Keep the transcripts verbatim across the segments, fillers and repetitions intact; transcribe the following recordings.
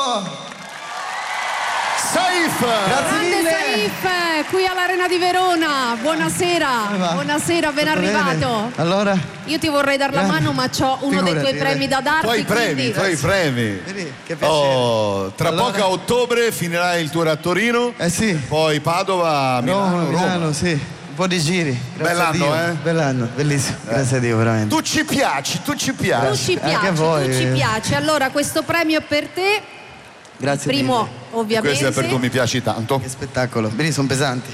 Saif! Grazie Grande mille! Saif, qui all'Arena di Verona. Buonasera. Buonasera, ben Tutto arrivato. bene? Allora? Io ti vorrei dar la Grande. mano, ma c'ho uno dei tuoi Figurati, premi da darti. Tuoi premi, quindi- tuoi premi. Vedi, che piacere. Oh, tra Allora? poco a ottobre finirai il tour a Torino. Eh sì. Poi Padova, Milano, Roma, Roma. Milano, sì. Un po' di giri. Grazie a Bell'anno, Dio. eh? Bell'anno, bellissimo. Grazie a Dio, veramente. Tu ci piaci, tu ci Tu piaci. ci Anche piaci, a voi. tu ci piaci. Allora, questo premio è per te. Grazie Primo, mille. ovviamente. Questo è per tu, mi piaci tanto. Che spettacolo. Bene, sono pesanti.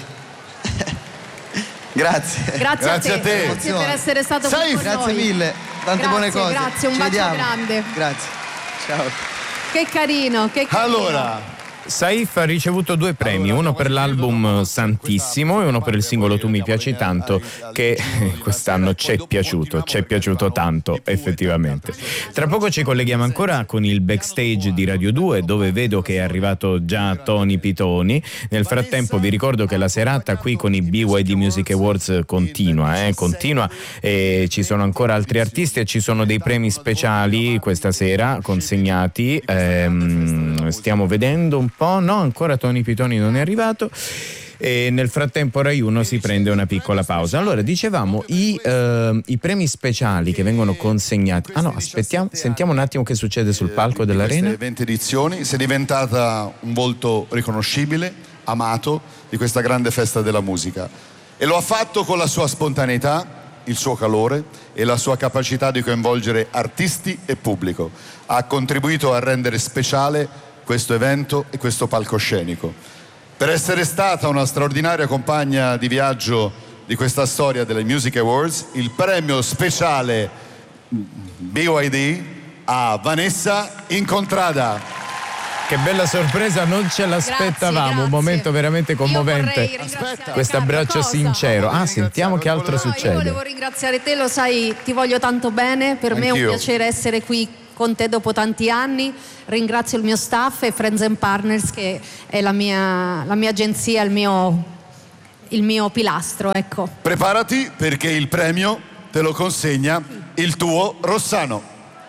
Grazie. Grazie, Grazie a a te. te. Grazie per essere stato qui Saif, con Grazie noi. mille. Tante Grazie, buone cose. grazie, un Ci bacio vediamo. grande. Grazie. Ciao. Che carino, che carino. Allora, Saif ha ricevuto due premi, uno per l'album Santissimo e uno per il singolo Tu mi piaci tanto, che quest'anno ci è piaciuto, ci è piaciuto tanto effettivamente. Tra poco ci colleghiamo ancora con il backstage di Radio due, dove vedo che è arrivato già Tony Pitoni. Nel frattempo vi ricordo che la serata qui con i B Y D Music Awards continua, eh, continua e ci sono ancora altri artisti e ci sono dei premi speciali questa sera consegnati. Ehm, stiamo vedendo un po', no, ancora Tony Pitoni non è arrivato. E nel frattempo Rai uno si prende una piccola pausa. Allora, dicevamo i, eh, i premi speciali che vengono consegnati. Ah no, aspettiamo, sentiamo un attimo che succede sul palco dell'Arena. queste venti edizioni sei diventata un volto riconoscibile, amato di questa grande festa della musica, e lo ha fatto con la sua spontaneità, il suo calore e la sua capacità di coinvolgere artisti e pubblico. Ha contribuito a rendere speciale questo evento e questo palcoscenico. Per essere stata una straordinaria compagna di viaggio di questa storia delle Music Awards, il premio speciale B Y D a Vanessa Incontrada. Che bella sorpresa, non ce l'aspettavamo. Grazie, grazie. Un momento veramente commovente. Io vorrei ringraziare- Questo Carlo, abbraccio cosa? sincero. Ah, sentiamo che altro No, succede. io volevo ringraziare te, lo sai, ti voglio tanto bene, per me è un Anch'io. piacere essere qui con te dopo tanti anni. Ringrazio il mio staff e Friends and Partners, che è la mia, la mia agenzia, il mio, il mio pilastro, ecco. Preparati, perché il premio te lo consegna il tuo Rossano.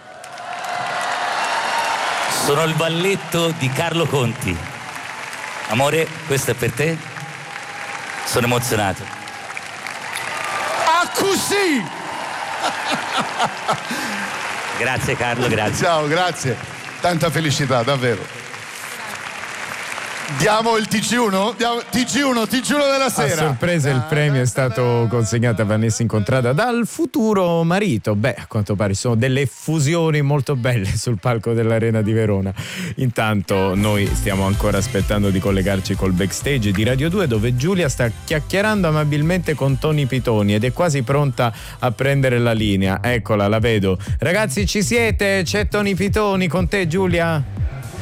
Sono il valletto di Carlo Conti. Amore, questo è per te. Sono emozionato. Ah, così! Grazie Carlo, grazie. Ciao, grazie. Tanta felicità, davvero. Diamo il T G uno? Diamo T G uno, T G uno della A sera. sorpresa il premio è stato consegnato a Vanessa Incontrada dal futuro marito. Beh, a quanto pare ci sono delle fusioni molto belle sul palco dell'Arena di Verona. Intanto noi stiamo ancora aspettando di collegarci col backstage di Radio due, dove Giulia sta chiacchierando amabilmente con Tony Pitoni ed è quasi pronta a prendere la linea. Eccola, la vedo. Ragazzi, ci siete? C'è Tony Pitoni con te, Giulia?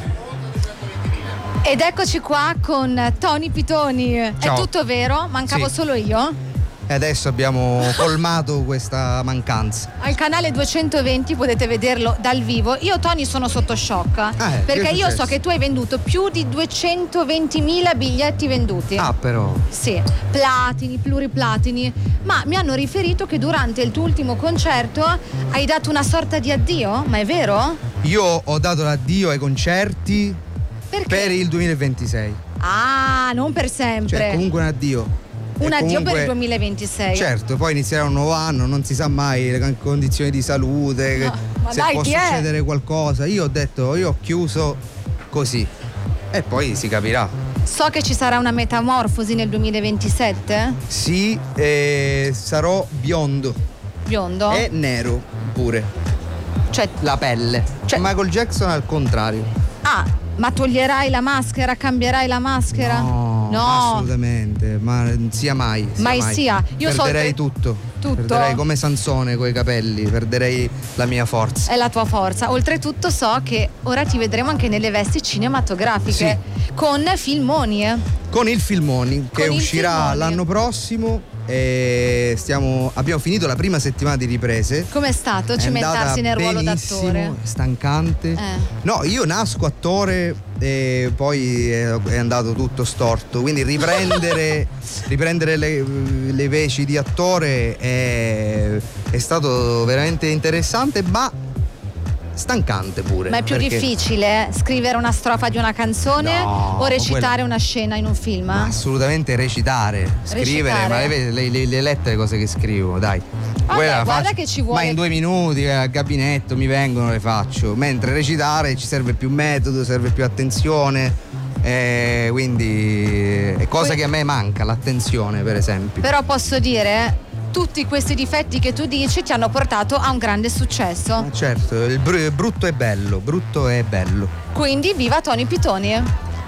Ed eccoci qua con Tony Pitoni. Ciao. È tutto vero? Mancavo Sì. solo io? E adesso abbiamo colmato questa mancanza. Al canale duecentoventi potete vederlo dal vivo. Io, Tony, sono sotto shock Ah, eh, perché che è io so successo? che tu hai venduto più di duecentoventimila biglietti venduti. Ah, però. Sì, platini, pluriplatini. Ma mi hanno riferito che durante il tuo ultimo concerto hai dato una sorta di addio, ma è vero? Io ho dato l'addio ai concerti Perché? per il duemilaventisei. Ah, non per sempre. Cioè, comunque un addio. un E addio comunque- per il duemilaventisei. Certo, poi inizierà un nuovo anno, non si sa mai le condizioni di salute, che- Ah, ma se dai, può chi è? succedere qualcosa. Io ho detto, io ho chiuso così. E poi si capirà. So che ci sarà una metamorfosi nel duemilaventisette. Sì, eh, sarò biondo Biondo? e nero pure. Cioè, La pelle. Cioè- Michael Jackson al contrario. ah, ma toglierai la maschera, cambierai la maschera? No, No. assolutamente, ma sia mai. sia Mai sia. Io so perderei che- tutto. Tutto? Perderei come Sansone coi capelli, perderei la mia forza. È la tua forza. Oltretutto so che ora ti vedremo anche nelle vesti cinematografiche con filmoni. eh. Con il Filmoni che Con il uscirà Filmoni. l'anno prossimo e stiamo, abbiamo finito la prima settimana di riprese. Com'è stato È cimentarsi nel andata ruolo benissimo, d'attore? stancante. Eh. No, io nasco attore e poi è, è andato tutto storto. Quindi riprendere, riprendere le, le veci di attore è, è stato veramente interessante, ma stancante pure. Ma è più perché- difficile scrivere una strofa di una canzone No, o recitare quello- una scena in un film? Ma assolutamente recitare, scrivere, Recitare? ma le, le, le, le lettere cose che scrivo, dai. Vabbè, Quella la guarda faccio- che ci vuole- Ma in due minuti eh, al gabinetto mi vengono, le faccio. Mentre recitare ci serve più metodo, serve più attenzione. eh, quindi è cosa Que- che a me manca, l'attenzione per esempio. Però posso dire, tutti questi difetti che tu dici ti hanno portato a un grande successo. Ma certo, il br- brutto è bello, brutto è bello. Quindi viva Tony Pitoni!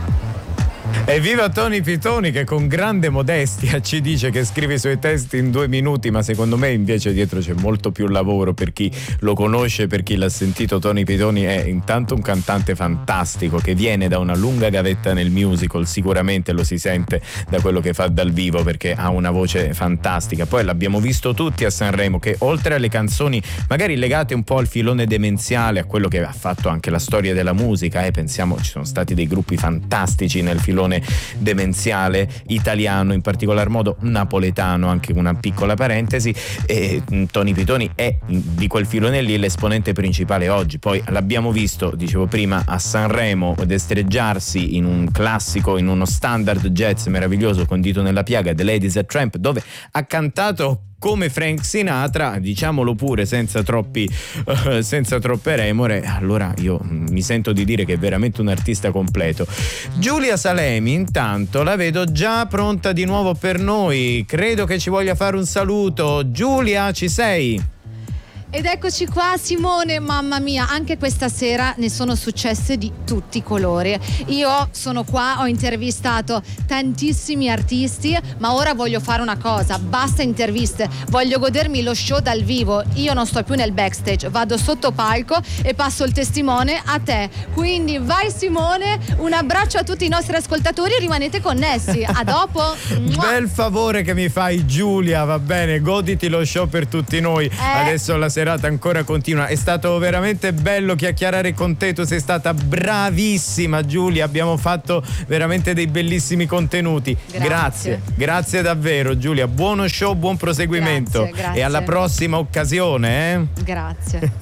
Evviva Tony Pitoni, che con grande modestia ci dice che scrive i suoi testi in due minuti, ma secondo me invece dietro c'è molto più lavoro. Per chi lo conosce, per chi l'ha sentito, Tony Pitoni è intanto un cantante fantastico che viene da una lunga gavetta nel musical, sicuramente lo si sente da quello che fa dal vivo perché ha una voce fantastica. Poi l'abbiamo visto tutti a Sanremo, che oltre alle canzoni magari legate un po' al filone demenziale, a quello che ha fatto anche la storia della musica, eh, pensiamo, ci sono stati dei gruppi fantastici nel filone demenziale italiano, in particolar modo napoletano, anche una piccola parentesi, e Tony Pitoni è di quel filone lì l'esponente principale oggi. Poi l'abbiamo visto, dicevo prima, a Sanremo destreggiarsi in un classico, in uno standard jazz meraviglioso condito nella piaga, The Ladies a Tramp, dove ha cantato come Frank Sinatra, diciamolo pure senza troppi uh, senza troppe remore. Allora io mi sento di dire che è veramente un artista completo. Giulia Salemi intanto la vedo già pronta di nuovo per noi, credo che ci voglia fare un saluto. Giulia, ci sei? Ed eccoci qua, Simone, mamma mia, anche questa sera ne sono successe di tutti i colori. Io sono qua, ho intervistato tantissimi artisti, ma ora voglio fare una cosa, basta interviste, voglio godermi lo show dal vivo. Io non sto più nel backstage, vado sotto palco e passo il testimone a te. Quindi vai Simone, un abbraccio a tutti i nostri ascoltatori e rimanete connessi. A dopo. Mua. Bel favore che mi fai, Giulia, va bene, goditi lo show per tutti noi. Eh. Adesso la serata ancora continua. È stato veramente bello chiacchierare con te, tu sei stata bravissima, Giulia, abbiamo fatto veramente dei bellissimi contenuti. Grazie. Grazie, grazie davvero Giulia, buono show, buon proseguimento. Grazie, grazie. E alla prossima occasione, eh? Grazie.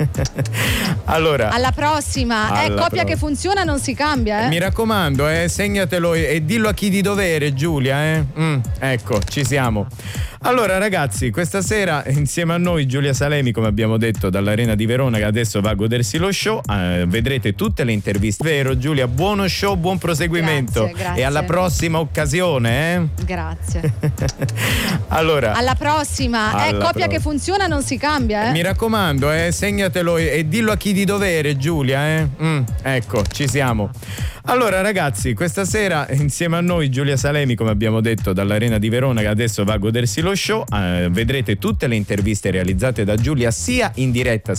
Allora, Alla prossima. Alla È coppia prossima. che funziona, non si cambia, eh? mi raccomando, eh, segnatelo e, e dillo a chi di dovere, Giulia, eh? Mm, ecco, ci siamo. Allora ragazzi, questa sera insieme a noi Giulia Salemi, come abbiamo detto, dall'Arena di Verona, che adesso va a godersi lo show, eh, vedrete tutte le interviste. Vero Giulia, buono show, buon proseguimento. Grazie, grazie. E alla prossima occasione, eh? Grazie. Allora, Alla prossima. È Alla coppia pro- che funziona, non si cambia, eh? mi raccomando, eh, segnatelo e, e dillo a chi di dovere, Giulia, eh? Mm, ecco, ci siamo. Allora ragazzi, questa sera insieme a noi Giulia Salemi, come abbiamo detto, dall'Arena di Verona, che adesso va a godersi lo show, eh, vedrete tutte le interviste realizzate da Giulia sia in diretta